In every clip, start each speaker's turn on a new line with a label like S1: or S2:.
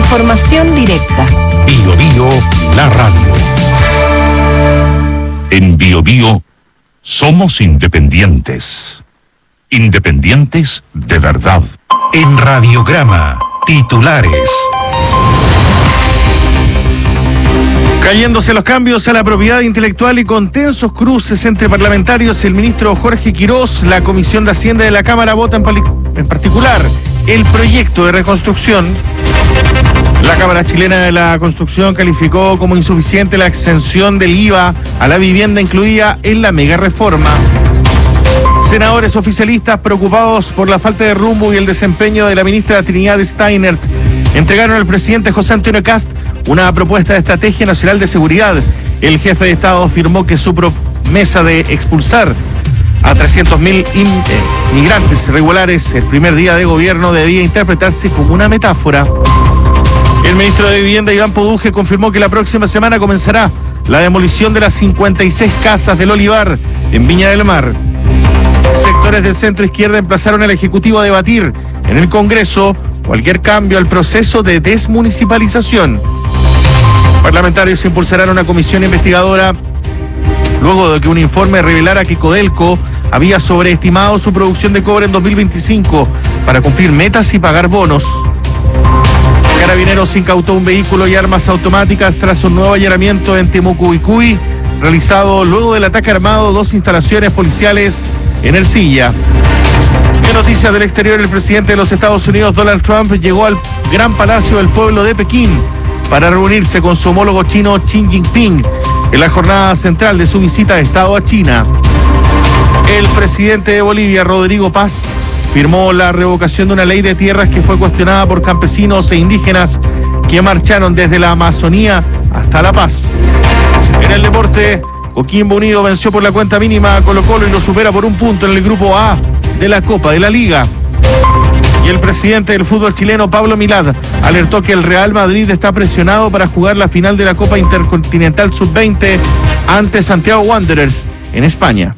S1: Información directa.
S2: Bio Bio, la radio. En Bio Bio somos independientes. Independientes de verdad. En Radiograma, titulares.
S3: Cayéndose los cambios a la propiedad intelectual y con tensos cruces entre parlamentarios, el ministro Jorge Quirós, la Comisión de Hacienda de la Cámara vota en particular el proyecto de reconstrucción. La Cámara Chilena de la Construcción calificó como insuficiente la exención del IVA a la vivienda incluida en la mega reforma. Senadores oficialistas preocupados por la falta de rumbo y el desempeño de la ministra Trinidad Steinert entregaron al presidente José Antonio Kast una propuesta de estrategia nacional de seguridad. El jefe de Estado afirmó que su promesa de expulsar a 300.000 migrantes irregulares el primer día de gobierno debía interpretarse como una metáfora. El ministro de Vivienda, Iván Poduje, confirmó que la próxima semana comenzará la demolición de las 56 casas del Olivar en Viña del Mar. Sectores del centro izquierda emplazaron al Ejecutivo a debatir en el Congreso cualquier cambio al proceso de desmunicipalización. Parlamentarios impulsarán una comisión investigadora luego de que un informe revelara que Codelco había sobreestimado su producción de cobre en 2025 para cumplir metas y pagar bonos. Carabineros incautó un vehículo y armas automáticas tras un nuevo allanamiento en Temucuicui, realizado luego del ataque armado a 2 instalaciones policiales en Ercilla. En noticias del exterior, el presidente de los Estados Unidos, Donald Trump, llegó al Gran Palacio del Pueblo de Pekín para reunirse con su homólogo chino Xi Jinping en la jornada central de su visita de Estado a China. El presidente de Bolivia, Rodrigo Paz, firmó la revocación de una ley de tierras que fue cuestionada por campesinos e indígenas que marcharon desde la Amazonía hasta La Paz. En el deporte, Coquimbo Unido venció por la cuenta mínima a Colo-Colo y lo supera por un punto en el grupo A de la Copa de la Liga. Y el presidente del fútbol chileno, Pablo Milad, alertó que el Real Madrid está presionado para jugar la final de la Copa Intercontinental Sub-20 ante Santiago Wanderers en España.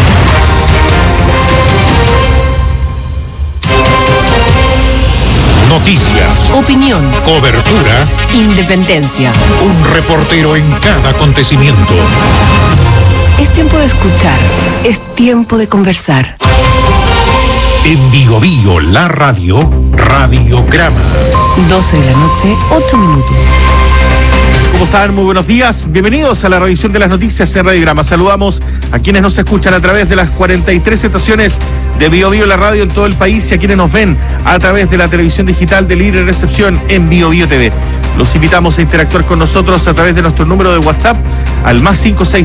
S2: Noticias,
S1: Opinión,
S2: cobertura,
S1: independencia.
S2: un reportero en cada acontecimiento.
S1: Es tiempo de escuchar, es tiempo de conversar.
S2: En Bio Bio, la radio, Radiograma.
S1: 12 de la noche, 8 minutos.
S3: ¿Cómo están? Muy buenos días. Bienvenidos a la revisión de las noticias en Radiograma. Saludamos a quienes nos escuchan a través de las 43 estaciones de Bio Bio la radio en todo el país y a quienes nos ven a través de la televisión digital de Libre Recepción en Bio Bio TV. Los invitamos a interactuar con nosotros a través de nuestro número de WhatsApp al más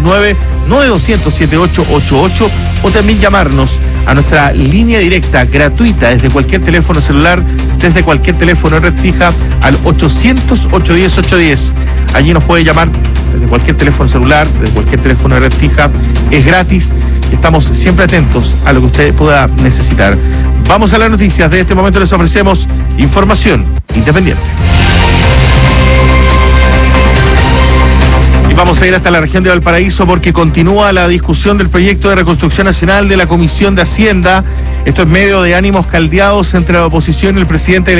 S3: 569-9200-7888 o también llamarnos a nuestra línea directa gratuita desde cualquier teléfono celular, desde cualquier teléfono de red fija al 800-810-810. Allí nos puede llamar desde cualquier teléfono celular, desde cualquier teléfono de red fija. Es gratis. Estamos siempre atentos a lo que usted pueda necesitar. Vamos a las noticias. De este momento les ofrecemos información independiente. Y vamos a ir hasta la región de Valparaíso porque continúa la discusión del proyecto de reconstrucción nacional de la Comisión de Hacienda. Esto en medio de ánimos caldeados entre la oposición y el presidente